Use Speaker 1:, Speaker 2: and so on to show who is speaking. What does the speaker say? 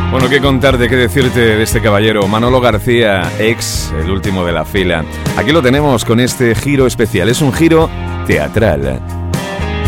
Speaker 1: Bueno, qué contarte, qué decirte de este caballero, Manolo García, ex, el último de la fila. Aquí lo tenemos con este giro especial, es un giro teatral.